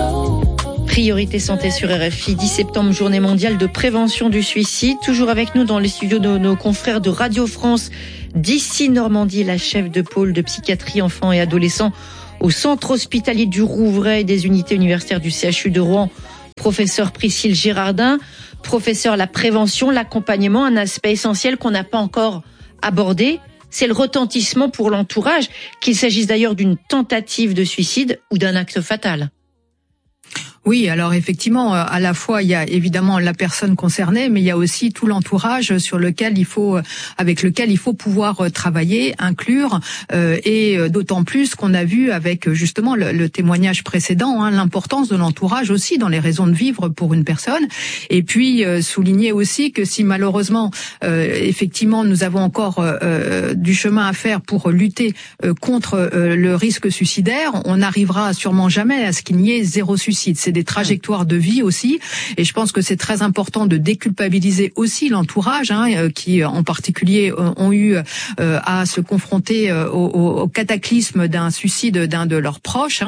Priorité santé sur RFI, 10 septembre, journée mondiale de prévention du suicide. Toujours avec nous dans les studios de nos confrères de Radio France, d'ici Normandie, la chef de pôle de psychiatrie enfants et adolescents au centre hospitalier du Rouvray et des unités universitaires du CHU de Rouen, professeur Priscille Girardin. Professeur, la prévention, l'accompagnement, un aspect essentiel qu'on n'a pas encore abordé, c'est le retentissement pour l'entourage, qu'il s'agisse d'ailleurs d'une tentative de suicide ou d'un acte fatal. Oui, alors effectivement, à la fois il y a évidemment la personne concernée, mais il y a aussi tout l'entourage avec lequel il faut pouvoir travailler, inclure, et d'autant plus qu'on a vu avec justement le témoignage précédent, l'importance de l'entourage aussi dans les raisons de vivre pour une personne. Et puis souligner aussi que si malheureusement, effectivement, nous avons encore du chemin à faire pour lutter contre le risque suicidaire, on n'arrivera sûrement jamais à ce qu'il n'y ait zéro suicide. C'est des trajectoires de vie aussi, et je pense que c'est très important de déculpabiliser aussi l'entourage, qui en particulier ont eu à se confronter au cataclysme d'un suicide d'un de leurs proches.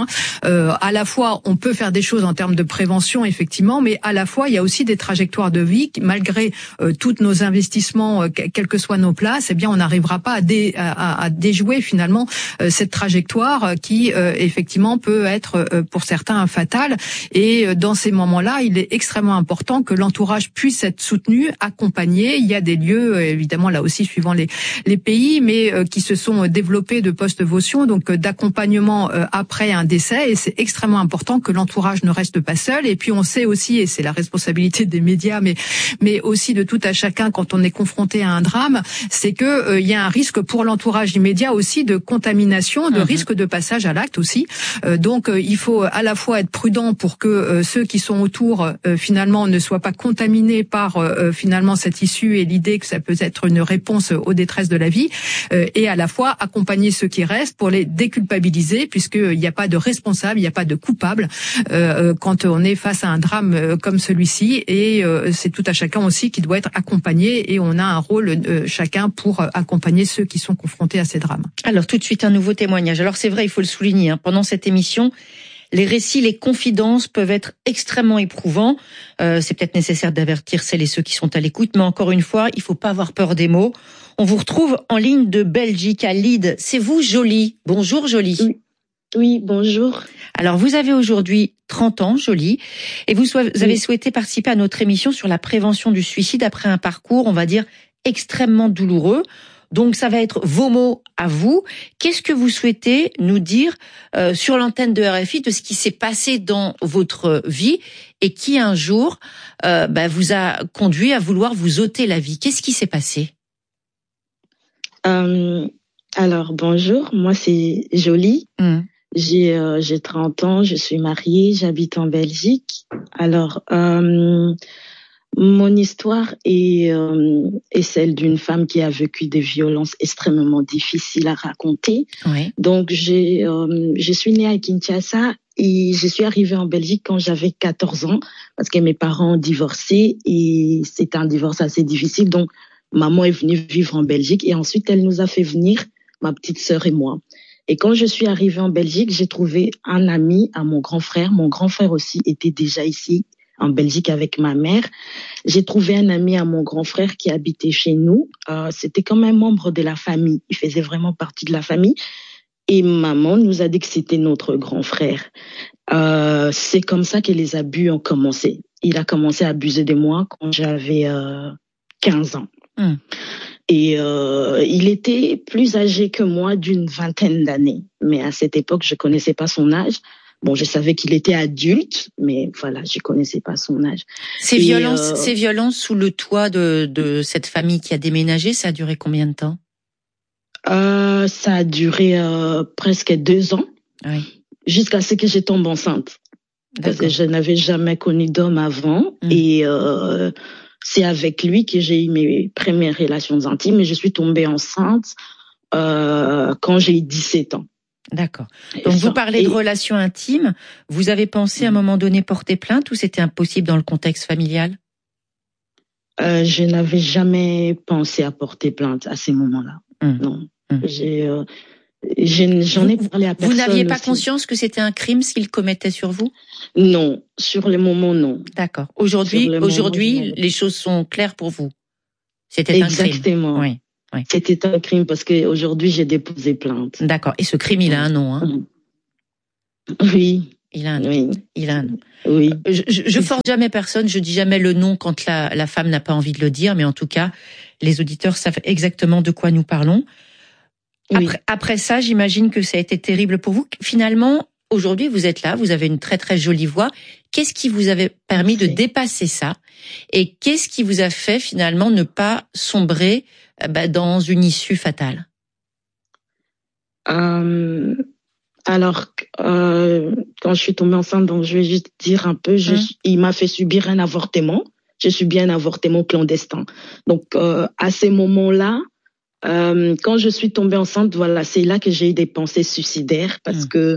À la fois, on peut faire des choses en termes de prévention, effectivement, mais à la fois, il y a aussi des trajectoires de vie qui, malgré tous nos investissements, quelles que soient nos places, eh bien, on n'arrivera pas à déjouer finalement cette trajectoire qui, effectivement, peut être pour certains fatale. Et dans ces moments-là, il est extrêmement important que l'entourage puisse être soutenu, accompagné. Il y a des lieux, évidemment, là aussi, suivant les pays, mais qui se sont développés de post-votion, donc d'accompagnement après un décès. Et c'est extrêmement important que l'entourage ne reste pas seul. Et puis, on sait aussi, et c'est la responsabilité des médias, mais aussi de tout à chacun quand on est confronté à un drame, c'est que il y a un risque pour l'entourage immédiat aussi de contamination, de risque de passage à l'acte aussi. Donc, il faut à la fois être prudent pour que ceux qui sont autour finalement ne soient pas contaminés par finalement cette issue et l'idée que ça peut être une réponse aux détresses de la vie, et à la fois accompagner ceux qui restent pour les déculpabiliser, puisqu'il n'y a pas de responsable, il n'y a pas de coupable quand on est face à un drame comme celui-ci, et c'est tout à chacun aussi qui doit être accompagné, et on a un rôle chacun pour accompagner ceux qui sont confrontés à ces drames. Alors tout de suite un nouveau témoignage. Alors c'est vrai, il faut le souligner, pendant cette émission, les récits, les confidences peuvent être extrêmement éprouvants. C'est peut-être nécessaire d'avertir celles et ceux qui sont à l'écoute, mais encore une fois, il faut pas avoir peur des mots. On vous retrouve en ligne de Belgique, à Lide. C'est vous, Jolie. Bonjour, Jolie. Oui, bonjour. Alors, vous avez aujourd'hui 30 ans, Jolie, et vous avez souhaité participer à notre émission sur la prévention du suicide après un parcours, on va dire, extrêmement douloureux. Donc, ça va être vos mots à vous. Qu'est-ce que vous souhaitez nous dire sur l'antenne de RFI de ce qui s'est passé dans votre vie et qui, un jour, vous a conduit à vouloir vous ôter la vie? Qu'est-ce qui s'est passé? Alors, bonjour. Moi, c'est Jolie. J'ai 30 ans, je suis mariée, j'habite en Belgique. Alors, mon histoire est celle d'une femme qui a vécu des violences extrêmement difficiles à raconter. Oui. Donc, je suis née à Kinshasa et je suis arrivée en Belgique quand j'avais 14 ans parce que mes parents ont divorcé et c'était un divorce assez difficile. Donc, maman est venue vivre en Belgique et ensuite, elle nous a fait venir, ma petite sœur et moi. Et quand je suis arrivée en Belgique, j'ai trouvé un ami à mon grand frère. Mon grand frère aussi était déjà ici en Belgique avec ma mère. J'ai trouvé un ami à mon grand frère qui habitait chez nous. C'était comme un membre de la famille. Il faisait vraiment partie de la famille. Et maman nous a dit que c'était notre grand frère. C'est comme ça que les abus ont commencé. Il a commencé à abuser de moi quand j'avais 15 ans. Et il était plus âgé que moi d'une vingtaine d'années. Mais à cette époque, je connaissais pas son âge. Bon, je savais qu'il était adulte, mais voilà, je connaissais pas son âge. Ces violences sous le toit de cette famille qui a déménagé, ça a duré combien de temps? Ça a duré presque 2 ans, jusqu'à ce que je tombe enceinte. Parce que je n'avais jamais connu d'homme avant, et c'est avec lui que j'ai eu mes premières relations intimes, et je suis tombée enceinte quand j'ai eu 17 ans. D'accord. Donc vous parlez de relations intimes. Vous avez pensé à un moment donné porter plainte ou c'était impossible dans le contexte familial? Je n'avais jamais pensé à porter plainte à ces moments-là. Non. J'en ai parlé à personne. Vous n'aviez pas aussi. Conscience que c'était un crime ce qu'il commettait sur vous? Non, sur le moment, non. D'accord. Aujourd'hui, les choses sont claires pour vous. C'était un crime. Exactement. Oui. Oui. C'était un crime parce que aujourd'hui j'ai déposé plainte. D'accord. Et ce crime, il a un nom, hein? Oui. Il a un nom. Oui. Il a un nom. Oui. Je force jamais personne, je dis jamais le nom quand la femme n'a pas envie de le dire, mais en tout cas, les auditeurs savent exactement de quoi nous parlons. Oui. Après ça, j'imagine que ça a été terrible pour vous. Finalement, aujourd'hui, vous êtes là, vous avez une très très jolie voix. Qu'est-ce qui vous avait permis de dépasser ça? Et qu'est-ce qui vous a fait finalement ne pas sombrer dans une issue fatale? Alors, quand je suis tombée enceinte, donc je vais juste dire un peu, il m'a fait subir un avortement. J'ai subi un avortement clandestin. Donc, à ces moments-là, quand je suis tombée enceinte, voilà, c'est là que j'ai eu des pensées suicidaires parce que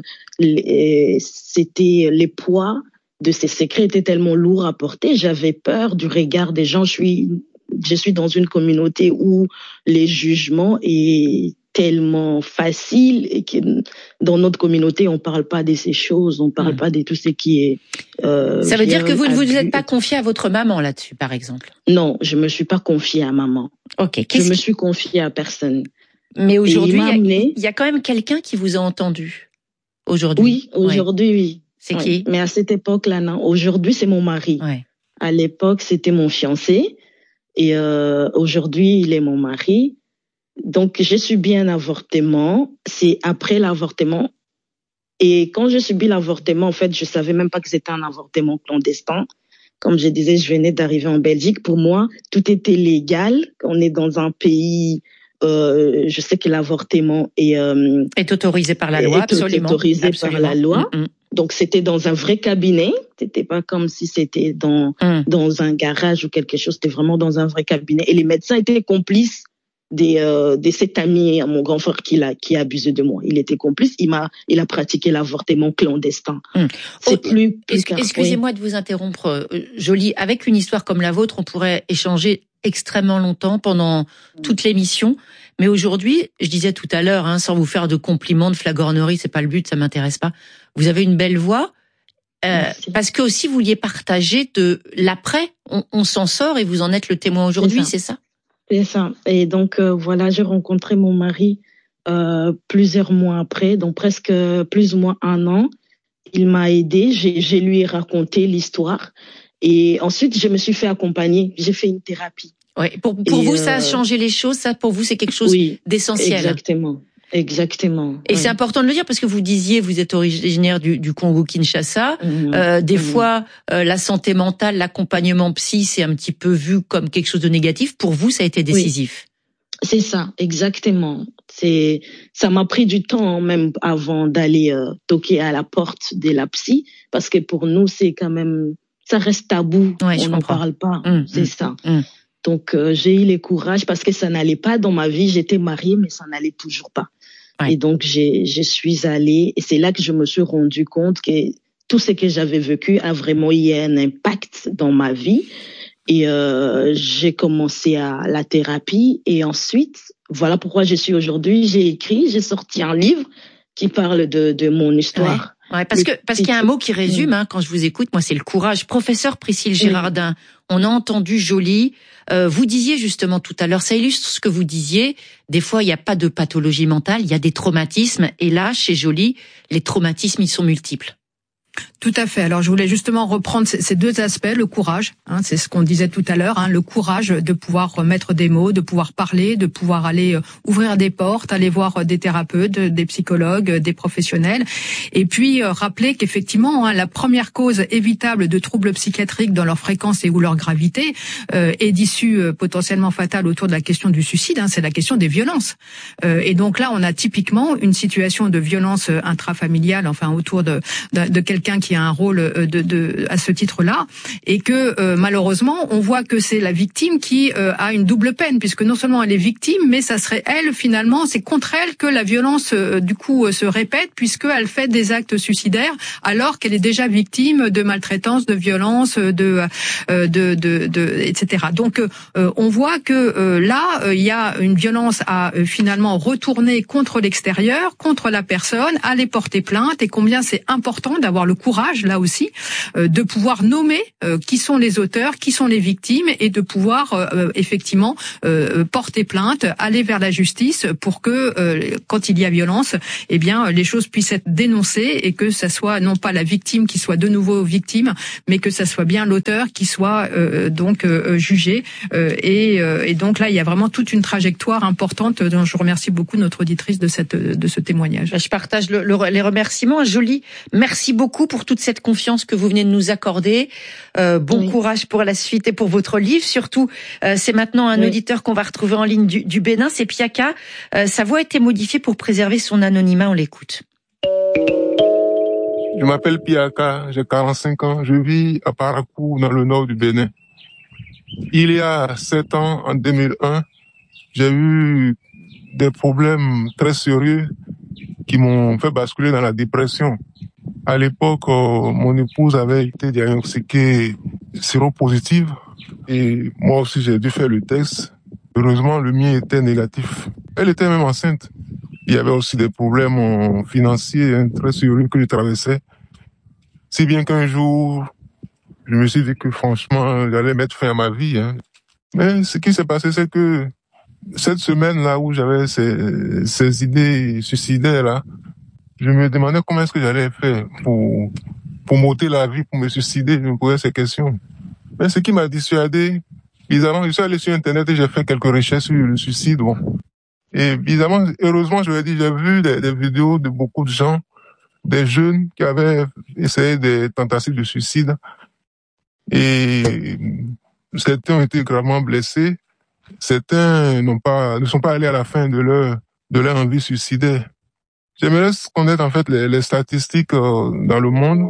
c'était les poids de ces secrets étaient tellement lourds à porter. J'avais peur du regard des gens. Je suis dans une communauté où les jugements est tellement facile et que dans notre communauté on parle pas de ces choses, on parle pas de tout ce qui est. Ça veut dire que vous ne vous êtes pas confiée à votre maman là-dessus, par exemple? Non, je me suis pas confiée à maman. Ok. Je me suis confiée à personne. Mais aujourd'hui, il y a quand même quelqu'un qui vous a entendu. Aujourd'hui. Oui, aujourd'hui, oui. C'est qui? Mais à cette époque-là, non. Aujourd'hui, c'est mon mari. Ouais. À l'époque, c'était mon fiancé. Et aujourd'hui, il est mon mari. Donc, j'ai subi un avortement. C'est après l'avortement. Et quand j'ai subi l'avortement, en fait, je savais même pas que c'était un avortement clandestin. Comme je disais, je venais d'arriver en Belgique. Pour moi, tout était légal. On est dans un pays... je sais que l'avortement est autorisé par la loi, absolument. Autorisé par la loi. Donc c'était dans un vrai cabinet. C'était pas comme si c'était dans un garage ou quelque chose. C'était vraiment dans un vrai cabinet. Et les médecins étaient complices de cet ami à mon grand frère qui a abusé de moi. Il était complice. Il a pratiqué l'avortement clandestin. C'est plus excusez-moi de vous interrompre, Jolie. Avec une histoire comme la vôtre, on pourrait échanger extrêmement longtemps pendant toute l'émission. Mais aujourd'hui, je disais tout à l'heure, sans vous faire de compliments, de flagornerie, c'est pas le but, ça m'intéresse pas. Vous avez une belle voix, parce que aussi vous vouliez partager de l'après. On s'en sort et vous en êtes le témoin aujourd'hui, c'est ça? C'est ça. Et donc voilà, j'ai rencontré mon mari plusieurs mois après, donc presque plus ou moins 1 an. Il m'a aidé, je lui ai raconté l'histoire. Et ensuite, je me suis fait accompagner. J'ai fait une thérapie. Ouais. Pour vous, ça a changé les choses. Ça, pour vous, c'est quelque chose d'essentiel. Exactement. Et c'est important de le dire parce que vous disiez, vous êtes originaire du Congo-Kinshasa. Des fois, la santé mentale, l'accompagnement psy, c'est un petit peu vu comme quelque chose de négatif. Pour vous, ça a été décisif. Oui. C'est ça, exactement. Ça m'a pris du temps même avant d'aller toquer à la porte de la psy parce que pour nous, c'est quand même ça reste tabou, on n'en parle pas, c'est ça. Donc j'ai eu le courage parce que ça n'allait pas dans ma vie, j'étais mariée mais ça n'allait toujours pas. Ouais. Et donc je suis allée et c'est là que je me suis rendu compte que tout ce que j'avais vécu a vraiment eu un impact dans ma vie et j'ai commencé à la thérapie et ensuite voilà pourquoi je suis aujourd'hui, j'ai sorti un livre qui parle de mon histoire. Ouais. Ouais, parce qu'il y a un mot qui résume, quand je vous écoute, moi, c'est le courage. Professeur Priscille Girardin, on a entendu Jolie. Vous disiez justement tout à l'heure, ça illustre ce que vous disiez. Des fois, il n'y a pas de pathologie mentale, il y a des traumatismes. Et là, chez Jolie, les traumatismes, ils sont multiples. Tout à fait. Alors je voulais justement reprendre ces deux aspects, le courage, c'est ce qu'on disait tout à l'heure, le courage de pouvoir mettre des mots, de pouvoir parler, de pouvoir aller ouvrir des portes, aller voir des thérapeutes, des psychologues, des professionnels, et puis rappeler qu'effectivement la première cause évitable de troubles psychiatriques dans leur fréquence et ou leur gravité est d'issue potentiellement fatale autour de la question du suicide, c'est la question des violences. Et donc là on a typiquement une situation de violence intrafamiliale, enfin autour de quelqu'un quelqu'un qui a un rôle à ce titre-là, et que malheureusement, on voit que c'est la victime qui a une double peine, puisque non seulement elle est victime, mais ça serait elle, finalement, c'est contre elle que la violence du coup se répète, puisqu'elle fait des actes suicidaires alors qu'elle est déjà victime de maltraitance, de violence, etc. Donc on voit que là il y a une violence à finalement retourner contre l'extérieur, contre la personne, aller porter plainte, et combien c'est important d'avoir le courage là aussi de pouvoir nommer qui sont les auteurs, qui sont les victimes, et de pouvoir effectivement porter plainte, aller vers la justice pour que quand il y a violence, eh bien les choses puissent être dénoncées, et que ça soit non pas la victime qui soit de nouveau victime, mais que ça soit bien l'auteur qui soit jugé. Et donc là, il y a vraiment toute une trajectoire importante dont je remercie beaucoup notre auditrice de ce témoignage. Je partage les remerciements. Jolie, merci beaucoup pour toute cette confiance que vous venez de nous accorder. Bon courage pour la suite et pour votre livre. Surtout, c'est maintenant un auditeur qu'on va retrouver en ligne du Bénin, c'est Piaka. Sa voix a été modifiée pour préserver son anonymat. On l'écoute. Je m'appelle Piaka, j'ai 45 ans, je vis à Parakou, dans le nord du Bénin. Il y a 7 ans, en 2001, j'ai eu des problèmes très sérieux qui m'ont fait basculer dans la dépression. À l'époque, mon épouse avait été diagnostiquée séropositive et moi aussi j'ai dû faire le test. Heureusement, le mien était négatif. Elle était même enceinte. Il y avait aussi des problèmes financiers très sérieux que je traversais. Si bien qu'un jour, je me suis dit que franchement, j'allais mettre fin à ma vie. Mais ce qui s'est passé, c'est que cette semaine-là où j'avais ces idées suicidaires-là, je me demandais comment est-ce que j'allais faire pour m'ôter la vie, pour me suicider. Je me posais ces questions. Mais ce qui m'a dissuadé, bizarrement, je suis allé sur Internet et j'ai fait quelques recherches sur le suicide. Bon. Et bizarrement, heureusement, je l'ai dit, j'ai vu des vidéos de beaucoup de gens, des jeunes qui avaient essayé des tentatives de suicide. Et certains ont été gravement blessés. Certains ne sont pas allés à la fin de leur envie suicidaire. J'aimerais connaître en fait les statistiques dans le monde.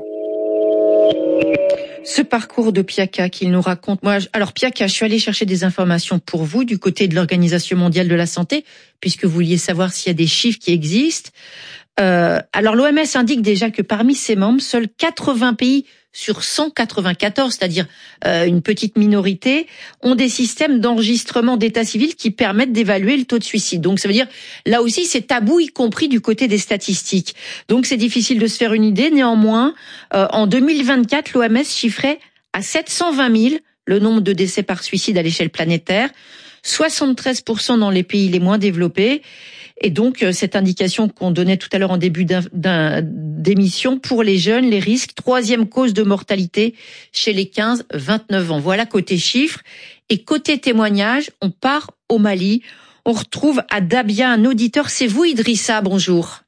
Ce parcours de Piaka qu'il nous raconte. Alors Piaka, je suis allée chercher des informations pour vous du côté de l'Organisation mondiale de la santé, puisque vous vouliez savoir s'il y a des chiffres qui existent. Alors l'OMS indique déjà que parmi ses membres, seuls 80 pays sur 194, c'est-à-dire une petite minorité, ont des systèmes d'enregistrement d'état civil qui permettent d'évaluer le taux de suicide. Donc ça veut dire, là aussi, c'est tabou, y compris du côté des statistiques. Donc c'est difficile de se faire une idée. Néanmoins, en 2024, l'OMS chiffrait à 720 000 le nombre de décès par suicide à l'échelle planétaire, 73% dans les pays les moins développés. Et donc, cette indication qu'on donnait tout à l'heure en début d'émission, pour les jeunes, les risques, 3e cause de mortalité chez les 15-29 ans. Voilà côté chiffres. Et côté témoignage, on part au Mali. On retrouve à Dabia un auditeur. C'est vous, Idrissa, bonjour.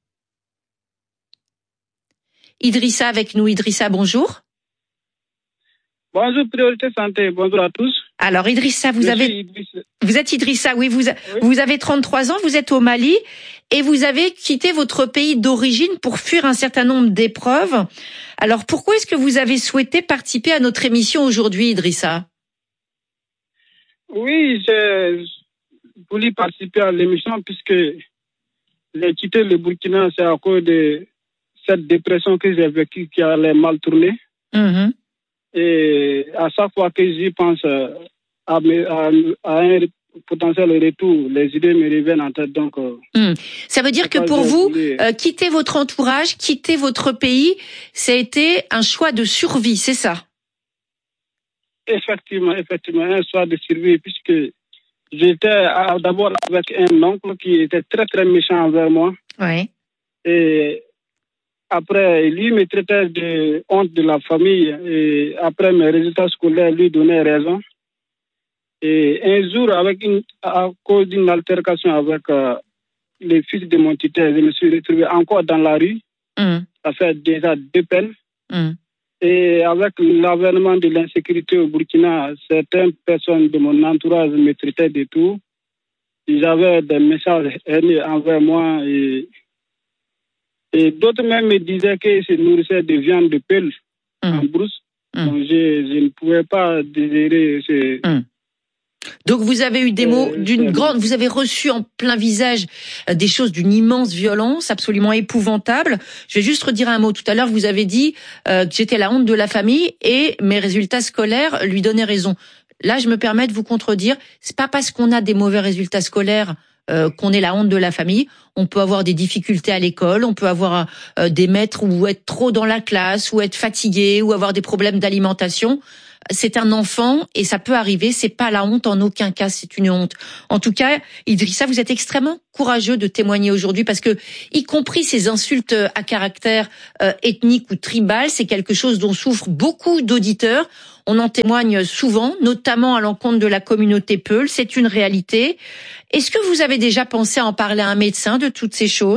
Idrissa avec nous. Idrissa, bonjour. Bonjour, Priorité Santé. Bonjour à tous. Alors, Idrissa, vous êtes Idrissa, oui, vous avez 33 ans, vous êtes au Mali et vous avez quitté votre pays d'origine pour fuir un certain nombre d'épreuves. Alors, pourquoi est-ce que vous avez souhaité participer à notre émission aujourd'hui, Idrissa? Oui, j'ai voulu participer à l'émission puisque j'ai quitté le Burkina, c'est à cause de cette dépression que j'ai vécue qui allait mal tourner. Mm-hmm. Et à chaque fois que j'y pense à un potentiel retour, les idées me reviennent en tête. Donc, ça veut dire que pour vous, quitter votre entourage, quitter votre pays, ça a été un choix de survie, c'est ça? Effectivement, un choix de survie, puisque j'étais d'abord avec un oncle qui était très très méchant envers moi. Oui. Et après, lui me traitait de honte de la famille. Et après mes résultats scolaires, lui donnait raison. Et un jour, à cause d'une altercation avec les fils de mon tuteur, je me suis retrouvé encore dans la rue. Ça fait déjà 2 peines. Et avec l'avènement de l'insécurité au Burkina, certaines personnes de mon entourage me traitaient de tout. Ils avaient des messages haineux envers moi et Et d'autres même me disaient qu'ils se nourrissaient de viande de peule en brousse. Donc je ne pouvais pas désirer ce... Donc vous avez eu des mots vous avez reçu en plein visage des choses d'une immense violence, absolument épouvantable. Je vais juste redire un mot. Tout à l'heure, vous avez dit que j'étais la honte de la famille et mes résultats scolaires lui donnaient raison. Là, je me permets de vous contredire. C'est pas parce qu'on a des mauvais résultats scolaires qu'on est la honte de la famille. On peut avoir des difficultés à l'école, on peut avoir des maîtres ou être trop dans la classe, ou être fatigué, ou avoir des problèmes d'alimentation. C'est un enfant et ça peut arriver, c'est pas la honte en aucun cas, c'est une honte. En tout cas, Idrissa, vous êtes extrêmement courageux de témoigner aujourd'hui parce que, y compris ces insultes à caractère ethnique ou tribal, c'est quelque chose dont souffrent beaucoup d'auditeurs. On en témoigne souvent, notamment à l'encontre de la communauté Peul, c'est une réalité. Est-ce que vous avez déjà pensé à en parler à un médecin de toutes ces choses ?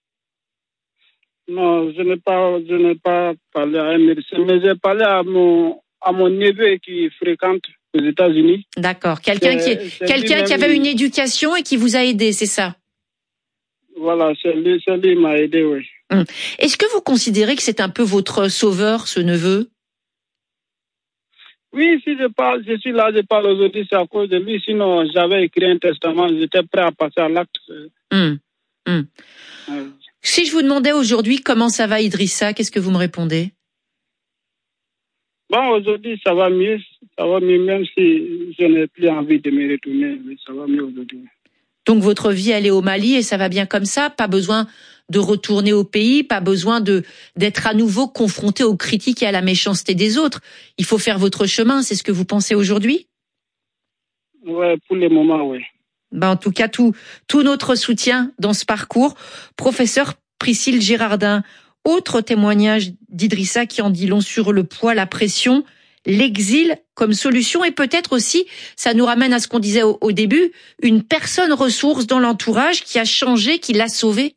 Non, je n'ai pas parlé à un médecin, mais j'ai parlé à mon neveu qui fréquente aux États-Unis. D'accord. Quelqu'un qui avait une éducation et qui vous a aidé, c'est ça? Voilà, c'est lui m'a aidé, oui. Est-ce que vous considérez que c'est un peu votre sauveur, ce neveu? Oui, si je suis là, je parle aujourd'hui, c'est à cause de lui. Sinon, j'avais écrit un testament, j'étais prêt à passer à l'acte. Si je vous demandais aujourd'hui comment ça va, Idrissa, qu'est-ce que vous me répondez? Bon, aujourd'hui, ça va mieux, même si je n'ai plus envie de me retourner, mais ça va mieux aujourd'hui. Donc votre vie, elle est au Mali et ça va bien comme ça? Pas besoin de retourner au pays, pas besoin d'être à nouveau confronté aux critiques et à la méchanceté des autres. Il faut faire votre chemin, c'est ce que vous pensez aujourd'hui? Ouais, pour le moment, oui. En tout cas, tout notre soutien dans ce parcours. Professeur Priscille Girardin, autre témoignage d'Idrissa qui en dit long sur le poids, la pression, l'exil comme solution et peut-être aussi, ça nous ramène à ce qu'on disait au début, une personne ressource dans l'entourage qui a changé, qui l'a sauvé.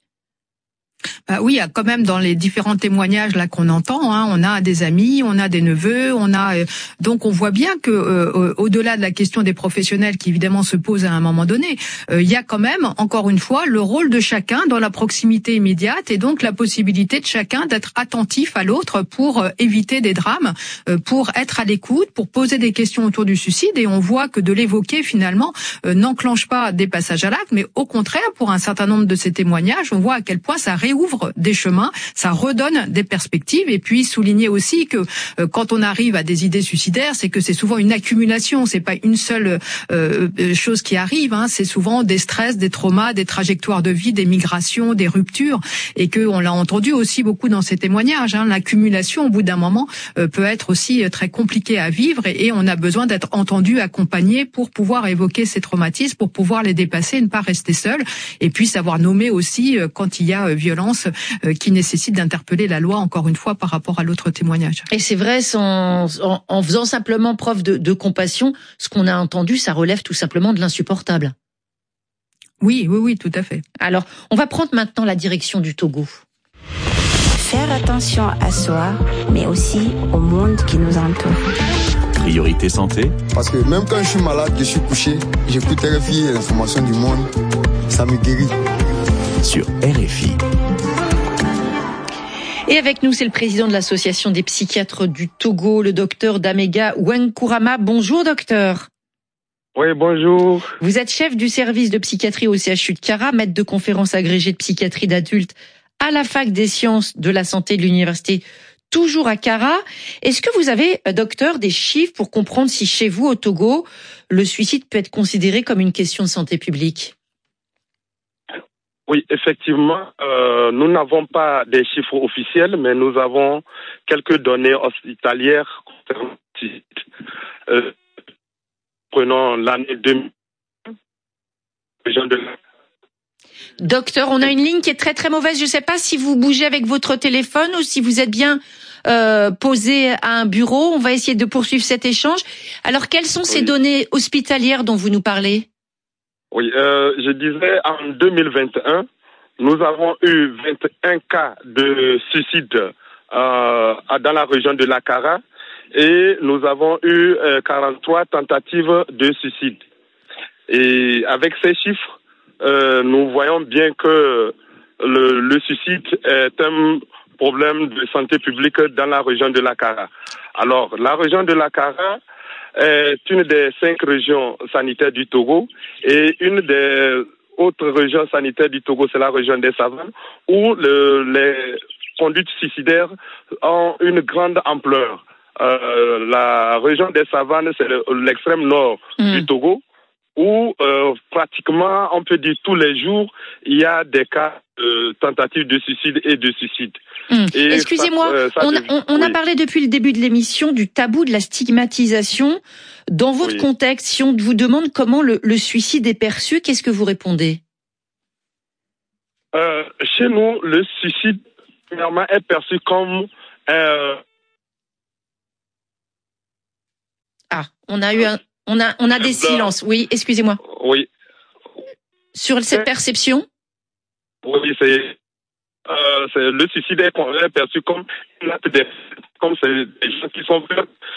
Oui, quand même dans les différents témoignages là qu'on entend, on a des amis, on a des neveux, donc on voit bien que au-delà de la question des professionnels qui évidemment se pose à un moment donné, il y a quand même encore une fois le rôle de chacun dans la proximité immédiate et donc la possibilité de chacun d'être attentif à l'autre pour éviter des drames, pour être à l'écoute, pour poser des questions autour du suicide et on voit que de l'évoquer finalement n'enclenche pas des passages à l'acte, mais au contraire pour un certain nombre de ces témoignages, on voit à quel point ça ouvre des chemins, ça redonne des perspectives et puis souligner aussi que quand on arrive à des idées suicidaires, c'est que c'est souvent une accumulation, c'est pas une seule chose qui arrive, c'est souvent des stress, des traumas, des trajectoires de vie, des migrations, des ruptures et que on l'a entendu aussi beaucoup dans ces témoignages, l'accumulation au bout d'un moment peut être aussi très compliquée à vivre et on a besoin d'être entendu, accompagné pour pouvoir évoquer ces traumatismes, pour pouvoir les dépasser et ne pas rester seul et puis savoir nommer aussi quand il y a violence qui nécessite d'interpeller la loi, encore une fois, par rapport à l'autre témoignage. Et c'est vrai, en faisant simplement preuve de compassion, ce qu'on a entendu, ça relève tout simplement de l'insupportable. Oui, tout à fait. Alors, on va prendre maintenant la direction du Togo. Faire attention à soi, mais aussi au monde qui nous entoure. Priorité santé. Parce que même quand je suis malade, je suis couché, j'écoute RFI et l'information du monde, ça me guérit. Sur RFI. Et avec nous, c'est le président de l'association des psychiatres du Togo, le docteur Damega Wenkourama. Bonjour docteur. Oui, bonjour. Vous êtes chef du service de psychiatrie au CHU de Kara, maître de conférences agrégé de psychiatrie d'adultes à la fac des sciences de la santé de l'université, toujours à Kara. Est-ce que vous avez, docteur, des chiffres pour comprendre si chez vous, au Togo, le suicide peut être considéré comme une question de santé publique ? Oui, effectivement, nous n'avons pas des chiffres officiels, mais nous avons quelques données hospitalières concernant le suicide. Prenons l'année 2000. Docteur, on a une ligne qui est très très mauvaise. Je ne sais pas si vous bougez avec votre téléphone ou si vous êtes bien posé à un bureau. On va essayer de poursuivre cet échange. Alors, quelles sont ces données hospitalières dont vous nous parlez ? Oui, je disais en 2021, nous avons eu 21 cas de suicide dans la région de la Kara et nous avons eu 43 tentatives de suicide. Et avec ces chiffres, nous voyons bien que le suicide est un problème de santé publique dans la région de l'Akara. Alors, la région de l'Akara est une des 5 régions sanitaires du Togo et une des autres régions sanitaires du Togo, c'est la région des Savanes, où les conduites suicidaires ont une grande ampleur. La région des Savanes, c'est l'extrême nord du Togo, où pratiquement, on peut dire tous les jours, il y a des cas de tentatives de suicide et de suicide. Et excusez-moi, on a parlé depuis le début de l'émission du tabou de la stigmatisation. Dans votre contexte, si on vous demande comment le suicide est perçu, qu'est-ce que vous répondez? Chez nous, le suicide, premièrement, est perçu comme on a des silences. Oui, excusez-moi. Oui. Sur cette perception? Oui, c'est le suicide est perçu comme c'est des gens qui sont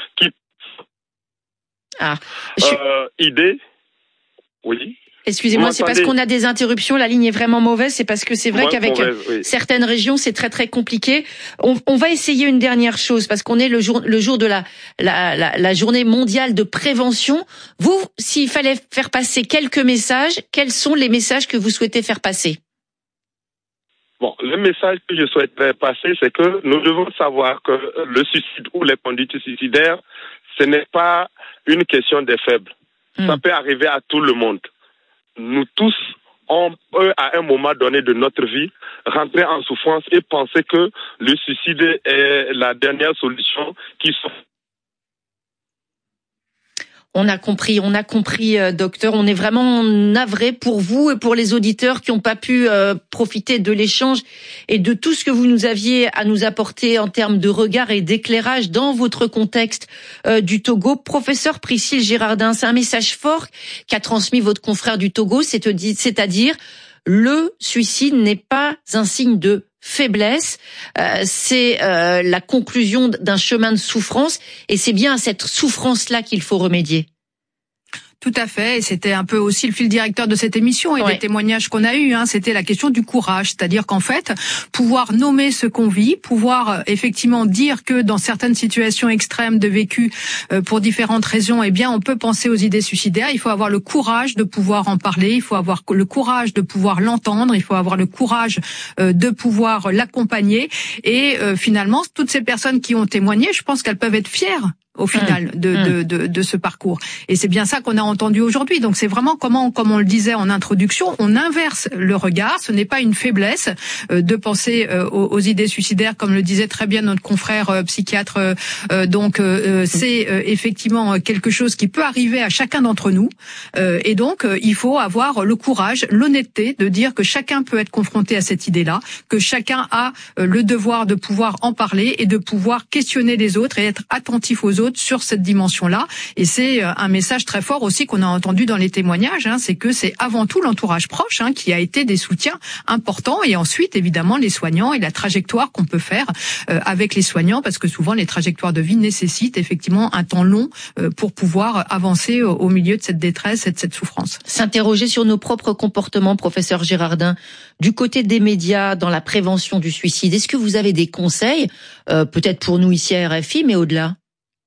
idées. Oui. Excusez-moi, c'est parce qu'on a des interruptions, la ligne est vraiment mauvaise, c'est parce que c'est vrai qu'avec certaines régions, c'est très très compliqué. On va essayer une dernière chose, parce qu'on est le jour de la journée mondiale de prévention. Vous, s'il fallait faire passer quelques messages, quels sont les messages que vous souhaitez faire passer? Bon, le message que je souhaiterais passer, c'est que nous devons savoir que le suicide ou les conduites suicidaires, ce n'est pas une question des faibles. Ça peut arriver à tout le monde. Nous tous, on peut, à un moment donné de notre vie, rentrer en souffrance et penser que le suicide est la dernière solution qui soit. On a compris, docteur. On est vraiment navré pour vous et pour les auditeurs qui n'ont pas pu profiter de l'échange et de tout ce que vous nous aviez à nous apporter en termes de regard et d'éclairage dans votre contexte du Togo. Professeur Priscille Girardin, c'est un message fort qu'a transmis votre confrère du Togo, c'est-à-dire le suicide n'est pas un signe de faiblesse, c'est la conclusion d'un chemin de souffrance et c'est bien à cette souffrance-là qu'il faut remédier. Tout à fait, et c'était un peu aussi le fil directeur de cette émission et des témoignages qu'on a eus. C'était la question du courage, c'est-à-dire qu'en fait, pouvoir nommer ce qu'on vit, pouvoir effectivement dire que dans certaines situations extrêmes de vécu, pour différentes raisons, eh bien, on peut penser aux idées suicidaires. Il faut avoir le courage de pouvoir en parler, il faut avoir le courage de pouvoir l'entendre, il faut avoir le courage de pouvoir l'accompagner. Et finalement, toutes ces personnes qui ont témoigné, je pense qu'elles peuvent être fières au final de ce parcours. Et c'est bien ça qu'on a entendu aujourd'hui. Donc c'est vraiment comme on le disait en introduction, on inverse le regard. Ce n'est pas une faiblesse de penser aux idées suicidaires, comme le disait très bien notre confrère psychiatre. C'est effectivement quelque chose qui peut arriver à chacun d'entre nous. Et donc il faut avoir le courage, l'honnêteté de dire que chacun peut être confronté à cette idée-là, que chacun a le devoir de pouvoir en parler et de pouvoir questionner les autres et être attentif aux autres sur cette dimension-là. Et c'est un message très fort aussi qu'on a entendu dans les témoignages, c'est que c'est avant tout l'entourage proche qui a été des soutiens importants, et ensuite évidemment les soignants et la trajectoire qu'on peut faire avec les soignants, parce que souvent les trajectoires de vie nécessitent effectivement un temps long pour pouvoir avancer au milieu de cette détresse et de cette souffrance. S'interroger sur nos propres comportements, professeur Girardin, du côté des médias dans la prévention du suicide. Est-ce que vous avez des conseils, peut-être pour nous ici à RFI, mais au-delà?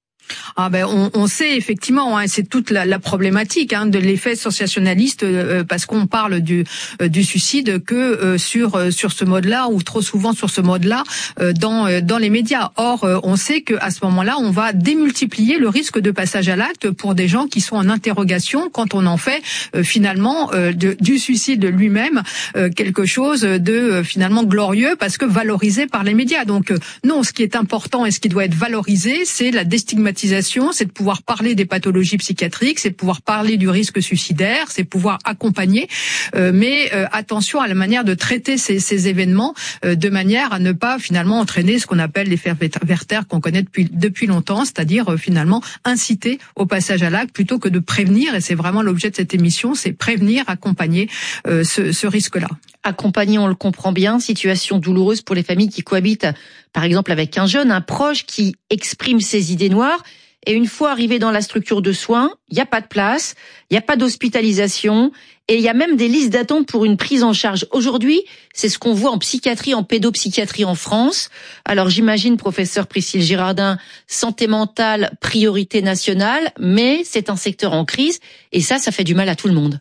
On sait effectivement, c'est toute la problématique de l'effet sensationnaliste, parce qu'on parle du suicide que sur ce mode-là, ou trop souvent sur ce mode-là dans les médias. Or, on sait que à ce moment-là, on va démultiplier le risque de passage à l'acte pour des gens qui sont en interrogation quand on en fait finalement du suicide lui-même quelque chose de finalement glorieux, parce que valorisé par les médias. Donc non, ce qui est important et ce qui doit être valorisé, c'est la déstigmatisation, c'est de pouvoir parler des pathologies psychiatriques, c'est de pouvoir parler du risque suicidaire, c'est de pouvoir accompagner, mais attention à la manière de traiter ces événements de manière à ne pas finalement entraîner ce qu'on appelle l'effet Werther qu'on connaît depuis longtemps, c'est-à-dire finalement inciter au passage à l'acte plutôt que de prévenir, et c'est vraiment l'objet de cette émission, c'est prévenir, accompagner ce risque-là. Accompagner, on le comprend bien, situation douloureuse pour les familles qui cohabitent, par exemple avec un jeune, un proche qui exprime ses idées noires. Et une fois arrivé dans la structure de soins, il n'y a pas de place, il n'y a pas d'hospitalisation et il y a même des listes d'attente pour une prise en charge. Aujourd'hui, c'est ce qu'on voit en psychiatrie, en pédopsychiatrie en France. Alors j'imagine, professeur Priscille Girardin, santé mentale, priorité nationale, mais c'est un secteur en crise et ça fait du mal à tout le monde.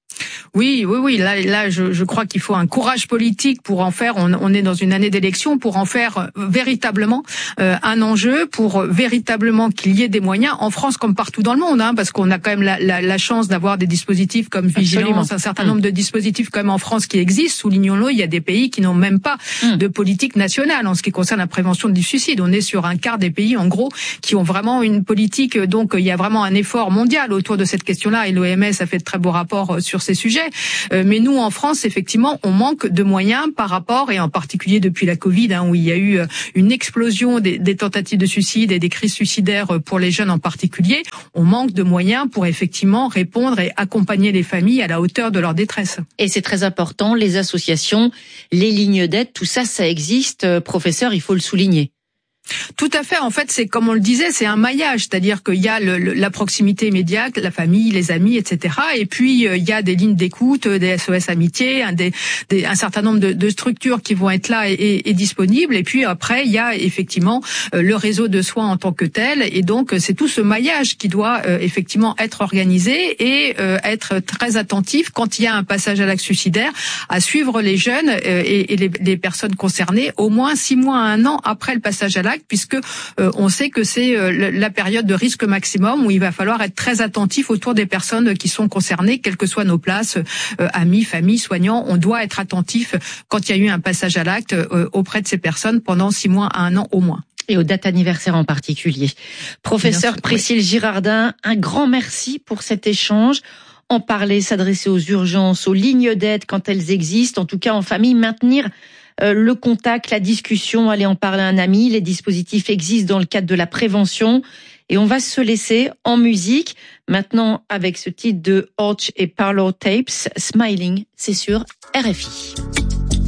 Oui. Là, je crois qu'il faut un courage politique pour en faire. On est dans une année d'élection pour en faire véritablement un enjeu, pour véritablement qu'il y ait des moyens en France comme partout dans le monde, parce qu'on a quand même la chance d'avoir des dispositifs comme Vigilance, un certain nombre de dispositifs quand même en France qui existent. Soulignons-le, il y a des pays qui n'ont même pas de politique nationale en ce qui concerne la prévention du suicide. On est sur un quart des pays, en gros, qui ont vraiment une politique. Donc, il y a vraiment un effort mondial autour de cette question-là. Et l'OMS a fait de très beaux rapports sur ces sujets. Mais nous, en France, effectivement, on manque de moyens par rapport, et en particulier depuis la Covid, où il y a eu une explosion des tentatives de suicide et des crises suicidaires pour les jeunes en particulier. On manque de moyens pour effectivement répondre et accompagner les familles à la hauteur de leur détresse. Et c'est très important, les associations, les lignes d'aide, tout ça, ça existe. Professeur, il faut le souligner. Tout à fait. En fait, c'est comme on le disait, c'est un maillage, c'est-à-dire qu'il y a la proximité immédiate, la famille, les amis, etc. Et puis il y a des lignes d'écoute, des SOS Amitié, un certain nombre de structures qui vont être là et disponibles. Et puis après, il y a effectivement le réseau de soins en tant que tel. Et donc c'est tout ce maillage qui doit effectivement être organisé et être très attentif quand il y a un passage à l'acte suicidaire, à suivre les jeunes et les personnes concernées au moins 6 mois à 1 an après le passage à l'acte, puisque on sait que c'est la période de risque maximum où il va falloir être très attentif autour des personnes qui sont concernées, quelles que soient nos places, amis, familles, soignants. On doit être attentif quand il y a eu un passage à l'acte auprès de ces personnes pendant 6 mois à 1 an au moins. Et aux dates anniversaires en particulier. Professeur Priscille Girardin, un grand merci pour cet échange. En parler, s'adresser aux urgences, aux lignes d'aide quand elles existent, en tout cas en famille, maintenir le contact, la discussion, aller en parler à un ami. Les dispositifs existent dans le cadre de la prévention. Et on va se laisser en musique. Maintenant, avec ce titre de Orch et Parlour Tapes, Smiling, c'est sur RFI.